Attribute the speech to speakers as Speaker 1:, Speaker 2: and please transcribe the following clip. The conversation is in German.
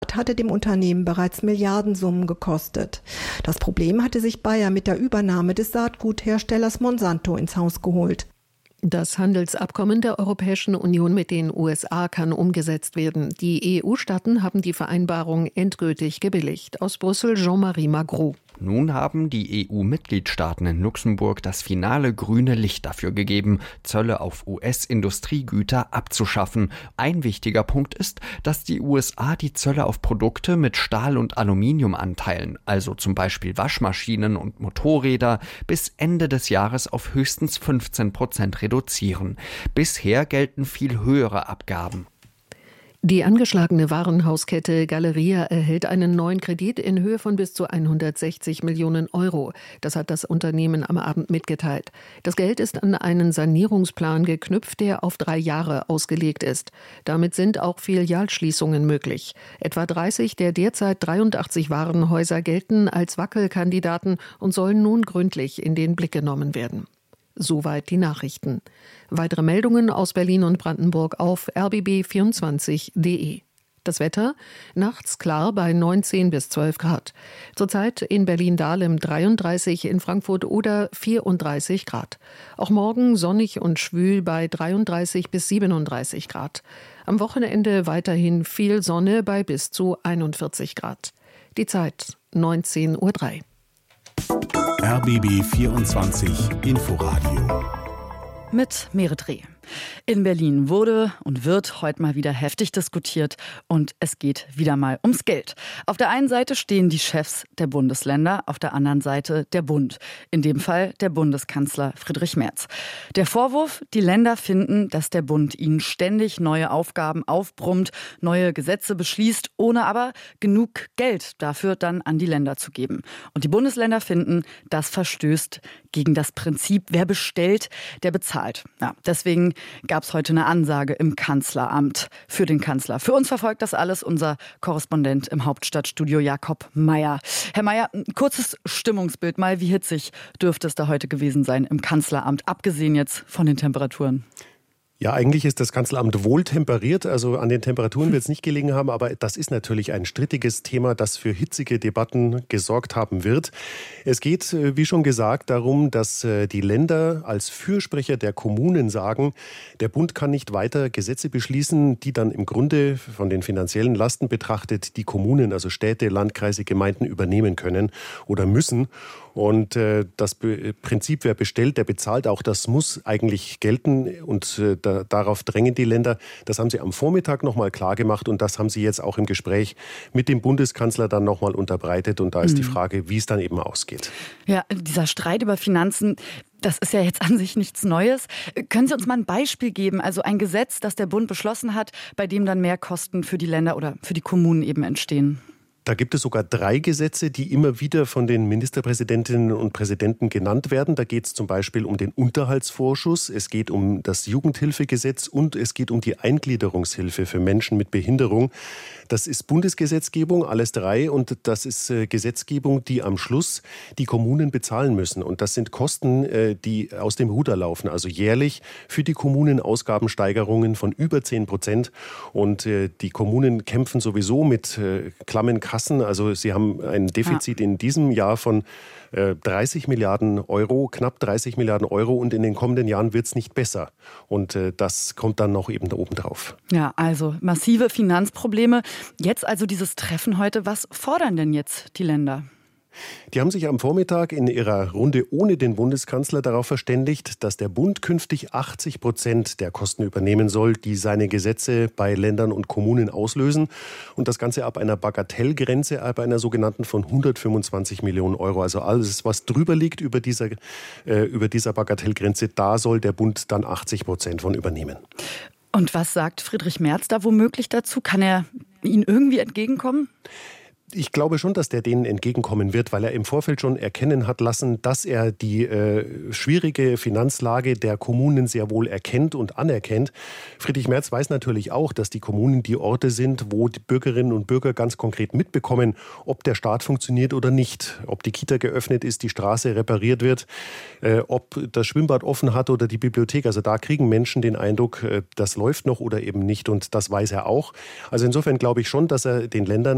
Speaker 1: Staat hatte dem Unternehmen bereits Milliardensummen gekostet. Das Problem hatte sich Bayer mit der Übernahme des Saatgutherstellers Monsanto ins Haus geholt.
Speaker 2: Das Handelsabkommen der Europäischen Union mit den USA kann umgesetzt werden. Die EU-Staaten haben die Vereinbarung endgültig gebilligt. Aus Brüssel Jean-Marie Magro.
Speaker 3: Nun haben die EU-Mitgliedstaaten in Luxemburg das finale grüne Licht dafür gegeben, Zölle auf US-Industriegüter abzuschaffen. Ein wichtiger Punkt ist, dass die USA die Zölle auf Produkte mit Stahl- und Aluminiumanteilen, also zum Beispiel Waschmaschinen und Motorräder, bis Ende des Jahres auf höchstens 15% reduzieren. Bisher gelten viel höhere Abgaben.
Speaker 2: Die angeschlagene Warenhauskette Galeria erhält einen neuen Kredit in Höhe von bis zu 160 Millionen Euro. Das hat das Unternehmen am Abend mitgeteilt. Das Geld ist an einen Sanierungsplan geknüpft, der auf 3 Jahre ausgelegt ist. Damit sind auch Filialschließungen möglich. Etwa 30 der derzeit 83 Warenhäuser gelten als Wackelkandidaten und sollen nun gründlich in den Blick genommen werden. Soweit die Nachrichten. Weitere Meldungen aus Berlin und Brandenburg auf rbb24.de. Das Wetter: nachts klar bei 19 bis 12 Grad. Zurzeit in Berlin-Dahlem 33, in Frankfurt oder 34 Grad. Auch morgen sonnig und schwül bei 33 bis 37 Grad. Am Wochenende weiterhin viel Sonne bei bis zu 41 Grad. Die Zeit 19:03 Uhr.
Speaker 4: RBB 24 Inforadio
Speaker 5: mit Merit Reh. In Berlin wurde und wird heute mal wieder heftig diskutiert und es geht wieder mal ums Geld. Auf der einen Seite stehen die Chefs der Bundesländer, auf der anderen Seite der Bund. In dem Fall der Bundeskanzler Friedrich Merz. Der Vorwurf, die Länder finden, dass der Bund ihnen ständig neue Aufgaben aufbrummt, neue Gesetze beschließt, ohne aber genug Geld dafür dann an die Länder zu geben. Und die Bundesländer finden, das verstößt gegen das Prinzip, wer bestellt, der bezahlt. Ja, deswegen gab es heute eine Ansage im Kanzleramt für den Kanzler. Für uns verfolgt das alles unser Korrespondent im Hauptstadtstudio Jakob Mayer. Herr Mayer, ein kurzes Stimmungsbild mal, wie hitzig dürfte es da heute gewesen sein im Kanzleramt, abgesehen jetzt von den Temperaturen?
Speaker 6: Ja, eigentlich ist das Kanzleramt wohl temperiert, also an den Temperaturen wird es nicht gelegen haben, aber das ist natürlich ein strittiges Thema, das für hitzige Debatten gesorgt haben wird. Es geht, wie schon gesagt, darum, dass die Länder als Fürsprecher der Kommunen sagen, der Bund kann nicht weiter Gesetze beschließen, die dann im Grunde von den finanziellen Lasten betrachtet die Kommunen, also Städte, Landkreise, Gemeinden übernehmen können oder müssen. Und das Prinzip, wer bestellt, der bezahlt, auch das muss eigentlich gelten und darauf drängen die Länder. Das haben sie am Vormittag nochmal klar gemacht und das haben sie jetzt auch im Gespräch mit dem Bundeskanzler dann nochmal unterbreitet. Und da ist die Frage, wie es dann eben ausgeht.
Speaker 5: Ja, dieser Streit über Finanzen, das ist ja jetzt an sich nichts Neues. Können Sie uns mal ein Beispiel geben? Also ein Gesetz, das der Bund beschlossen hat, bei dem dann mehr Kosten für die Länder oder für die Kommunen eben entstehen.
Speaker 6: Da gibt es sogar 3 Gesetze, die immer wieder von den Ministerpräsidentinnen und Präsidenten genannt werden. Da geht es zum Beispiel um den Unterhaltsvorschuss, es geht um das Jugendhilfegesetz und es geht um die Eingliederungshilfe für Menschen mit Behinderung. Das ist Bundesgesetzgebung, alles 3, und das ist Gesetzgebung, die am Schluss die Kommunen bezahlen müssen. Und das sind Kosten, die aus dem Ruder laufen. Also jährlich für die Kommunen Ausgabensteigerungen von über 10%. Und die Kommunen kämpfen sowieso mit klammen Kassen. Also sie haben ein Defizit in diesem Jahr von 30 Milliarden Euro, knapp 30 Milliarden Euro, und in den kommenden Jahren wird es nicht besser. Und das kommt dann noch eben da oben drauf.
Speaker 5: Ja, also massive Finanzprobleme. Jetzt also dieses Treffen heute. Was fordern denn jetzt die Länder?
Speaker 6: Die haben sich am Vormittag in ihrer Runde ohne den Bundeskanzler darauf verständigt, dass der Bund künftig 80% der Kosten übernehmen soll, die seine Gesetze bei Ländern und Kommunen auslösen. Und das Ganze ab einer Bagatellgrenze, ab einer sogenannten von 125 Millionen Euro. Also alles, was drüber liegt über dieser Bagatellgrenze, da soll der Bund dann 80% von übernehmen.
Speaker 5: Und was sagt Friedrich Merz da womöglich dazu? Kann er Ihnen irgendwie entgegenkommen?
Speaker 6: Ich glaube schon, dass der denen entgegenkommen wird, weil er im Vorfeld schon erkennen hat lassen, dass er die schwierige Finanzlage der Kommunen sehr wohl erkennt und anerkennt. Friedrich Merz weiß natürlich auch, dass die Kommunen die Orte sind, wo die Bürgerinnen und Bürger ganz konkret mitbekommen, ob der Staat funktioniert oder nicht, ob die Kita geöffnet ist, die Straße repariert wird, ob das Schwimmbad offen hat oder die Bibliothek. Also da kriegen Menschen den Eindruck, das läuft noch oder eben nicht, und das weiß er auch. Also insofern glaube ich schon, dass er den Ländern